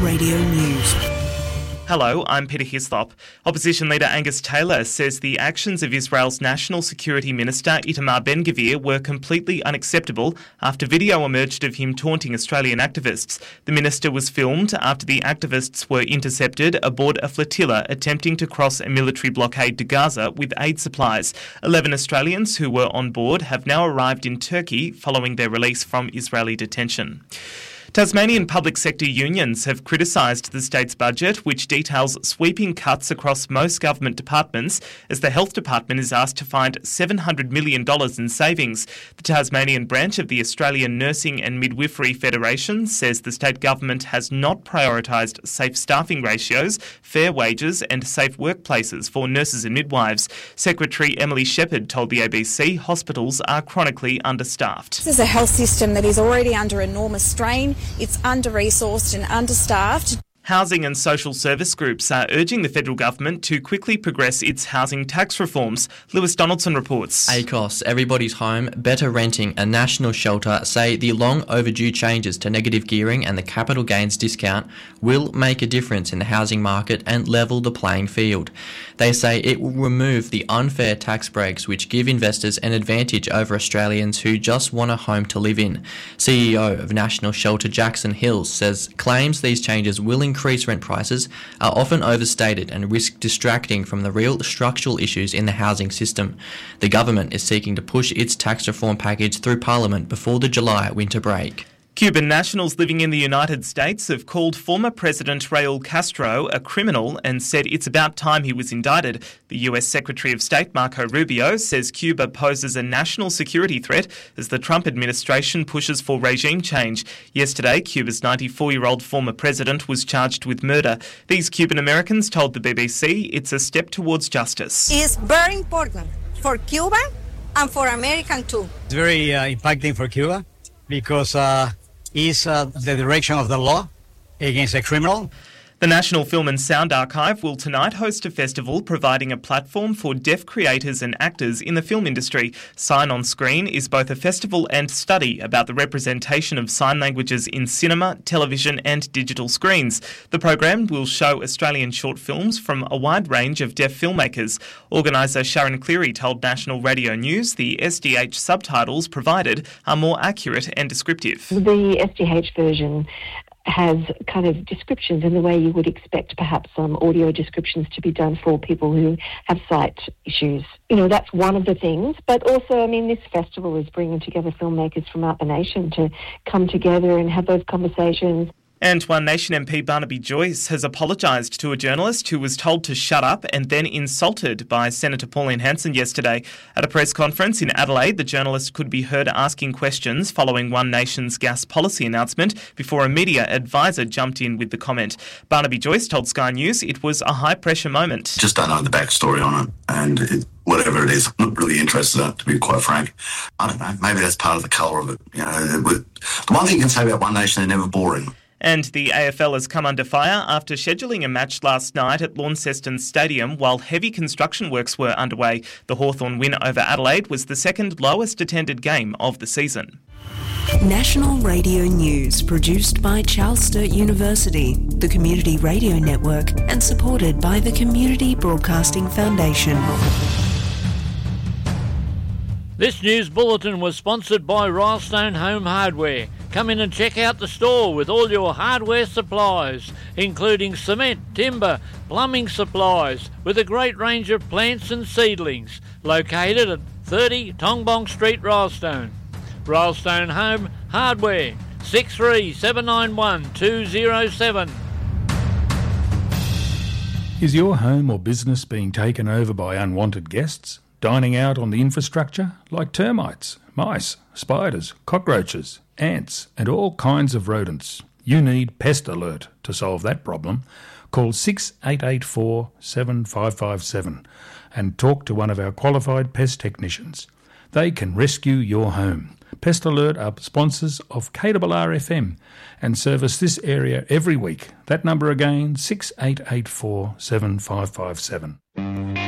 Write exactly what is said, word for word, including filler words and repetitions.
Radio News. Hello, I'm Peter Hislop. Opposition leader Angus Taylor says the actions of Israel's National Security Minister Itamar Ben-Gvir were completely unacceptable after video emerged of him taunting Australian activists. The minister was filmed after the activists were intercepted aboard a flotilla attempting to cross a military blockade to Gaza with aid supplies. Eleven Australians who were on board have now arrived in Turkey following their release from Israeli detention. Tasmanian public sector unions have criticised the state's budget, which details sweeping cuts across most government departments, as the Health Department is asked to find seven hundred million dollars in savings. The Tasmanian branch of the Australian Nursing and Midwifery Federation says the state government has not prioritised safe staffing ratios, fair wages and safe workplaces for nurses and midwives. Secretary Emily Shepherd told the A B C hospitals are chronically understaffed. This is a health system that is already under enormous strain. It's under-resourced and understaffed. Housing and social service groups are urging the federal government to quickly progress its housing tax reforms. Lewis Donaldson reports. A C O S, Everybody's Home, Better Renting and National Shelter say the long overdue changes to negative gearing and the capital gains discount will make a difference in the housing market and level the playing field. They say it will remove the unfair tax breaks which give investors an advantage over Australians who just want a home to live in. C E O of National Shelter Jackson Hills says claims these changes will increase increased rent prices are often overstated and risk distracting from the real structural issues in the housing system. The government is seeking to push its tax reform package through Parliament before the July winter break. Cuban nationals living in the United States have called former President Raul Castro a criminal and said it's about time he was indicted. The U S Secretary of State Marco Rubio says Cuba poses a national security threat as the Trump administration pushes for regime change. Yesterday, Cuba's ninety-four-year-old former president was charged with murder. These Cuban Americans told the B B C it's a step towards justice. It's very important for Cuba and for American too. It's very uh, impacting for Cuba because uh, is uh, the direction of the law against a criminal. The National Film and Sound Archive will tonight host a festival providing a platform for deaf creators and actors in the film industry. Sign on Screen is both a festival and study about the representation of sign languages in cinema, television and digital screens. The program will show Australian short films from a wide range of deaf filmmakers. Organiser Sharon Cleary told National Radio News the S D H subtitles provided are more accurate and descriptive. The S D H version has kind of descriptions in the way you would expect perhaps some audio descriptions to be done for people who have sight issues. You know, that's one of the things. But also, I mean, this festival is bringing together filmmakers from out the nation to come together and have those conversations. And One Nation M P Barnaby Joyce has apologised to a journalist who was told to shut up and then insulted by Senator Pauline Hanson yesterday. At a press conference in Adelaide, the journalist could be heard asking questions following One Nation's gas policy announcement before a media advisor jumped in with the comment. Barnaby Joyce told Sky News it was a high-pressure moment. Just don't know the backstory on it, and it, whatever it is, I'm not really interested in it, to be quite frank. I don't know, maybe that's part of the colour of it. You know, the one thing you can say about One Nation, they're never boring. And the A F L has come under fire after scheduling a match last night at Launceston Stadium while heavy construction works were underway. The Hawthorn win over Adelaide was the second lowest attended game of the season. National Radio News, produced by Charles Sturt University, the Community Radio Network, and supported by the Community Broadcasting Foundation. This news bulletin was sponsored by Rylestone Home Hardware. Come in and check out the store with all your hardware supplies, including cement, timber, plumbing supplies, with a great range of plants and seedlings, located at thirty Tongbong Street, Rylestone. Rylestone Home Hardware, six three seven nine one two zero seven. Is your home or business being taken over by unwanted guests? Dining out on the infrastructure like termites, mice, spiders, cockroaches, ants and all kinds of rodents? You need Pest Alert to solve that problem. Call six eight eight four seven five five seven and talk to one of our qualified pest technicians. They can rescue your home. Pest Alert are sponsors of K R R F M and service this area every week. That number again, six eight eight four seven five five seven.